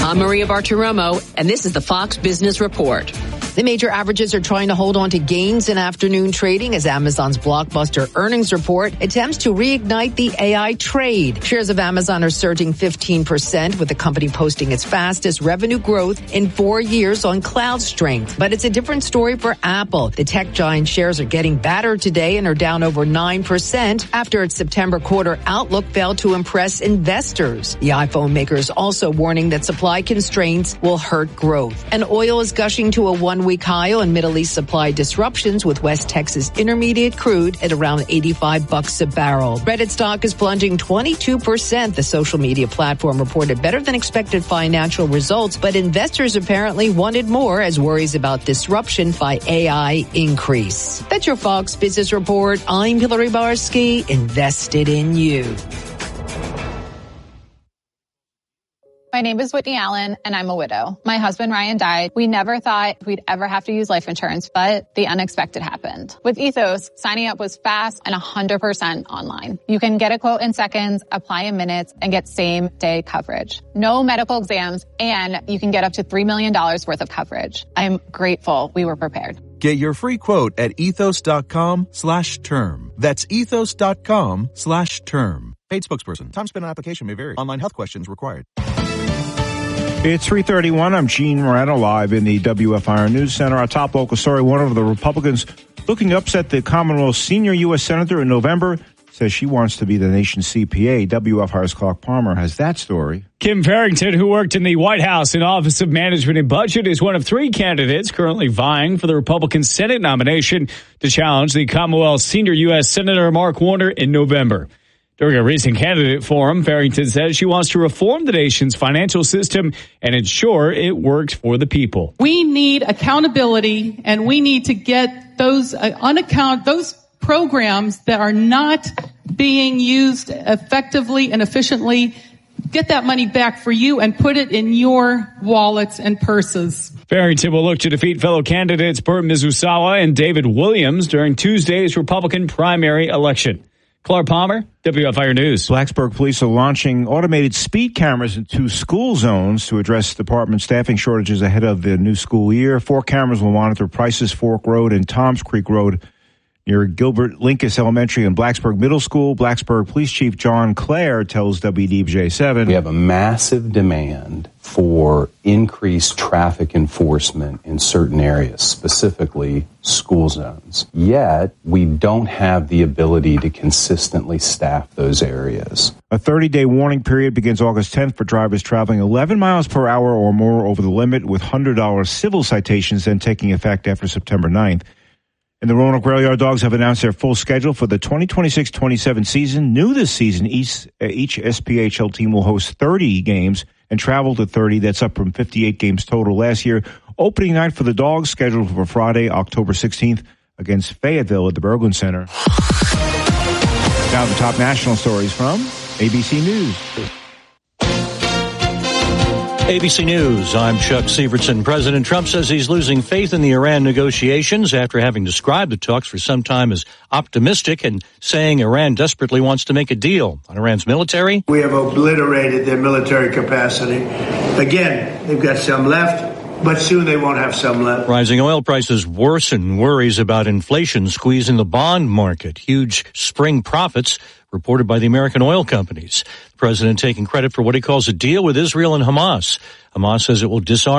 I'm Maria Bartiromo, and this is the Fox Business Report. The major averages are trying to hold on to gains in afternoon trading as Amazon's blockbuster earnings report attempts to reignite the AI trade. Shares of Amazon are surging 15%, with the company posting its fastest revenue growth in 4 years on cloud strength. But it's a different story for Apple. The tech giant shares are getting battered today and are down over 9% after its September quarter outlook failed to impress investors. The iPhone maker is also warning that supply constraints will hurt growth. And oil is gushing to a one-week high on Middle East supply disruptions, with West Texas Intermediate crude at around $85 a barrel. Reddit stock is plunging 22%. The social media platform reported better than expected financial results, but investors apparently wanted more as worries about disruption by AI increase. That's your Fox Business Report. I'm Hillary Barsky, invested in you. My name is Whitney Allen, and I'm a widow. My husband, Ryan, died. We never thought we'd ever have to use life insurance, but the unexpected happened. With Ethos, signing up was fast and 100% online. You can get a quote in seconds, apply in minutes, and get same-day coverage. No medical exams, and you can get up to $3 million worth of coverage. I'm grateful we were prepared. Get your free quote at ethos.com/term. That's ethos.com/term. Paid spokesperson. Time spent on application may vary. Online health questions required. It's 3:31. I'm Gene Moreno, live in the WFIR News Center. Our top local story, one of the Republicans looking to upset the Commonwealth's senior U.S. Senator in November, says she wants to be the nation's CPA. WFIR's Clark Palmer has that story. Kim Farrington, who worked in the White House in Office of Management and Budget, is one of three candidates currently vying for the Republican Senate nomination to challenge the Commonwealth's senior U.S. Senator Mark Warner in November. During a recent candidate forum, Farrington says she wants to reform the nation's financial system and ensure it works for the people. We need accountability, and we need to get those those programs that are not being used effectively and efficiently, get that money back for you and put it in your wallets and purses. Farrington will look to defeat fellow candidates Burt Mizusawa and David Williams during Tuesday's Republican primary election. Clark Palmer, WFIR News. Blacksburg police are launching automated speed cameras in 2 school zones to address department staffing shortages ahead of the new school year. 4 cameras will monitor Prices Fork Road and Toms Creek Road near Gilbert Linkus Elementary and Blacksburg Middle School. Blacksburg Police Chief John Clare tells WDBJ7. We have a massive demand for increased traffic enforcement in certain areas, specifically school zones. Yet, we don't have the ability to consistently staff those areas. A 30-day warning period begins August 10th for drivers traveling 11 miles per hour or more over the limit, with $100 civil citations then taking effect after September 9th. And the Roanoke Rail Yard Dogs have announced their full schedule for the 2026-27 season. New this season, each SPHL team will host 30 games and travel to 30. That's up from 58 games total last year. Opening night for the Dogs scheduled for Friday, October 16th against Fayetteville at the Berglund Center. Now the top national stories from ABC News. ABC News, I'm Chuck Sievertson. President Trump says he's losing faith in the Iran negotiations after having described the talks for some time as optimistic and saying Iran desperately wants to make a deal. On Iran's military, we have obliterated their military capacity. Again, they've got some left, but soon they won't have some left. Rising oil prices worsen worries about inflation squeezing the bond market. Huge spring profits reported by the American oil companies. The president taking credit for what he calls a deal with Israel and Hamas. Hamas says it will disarm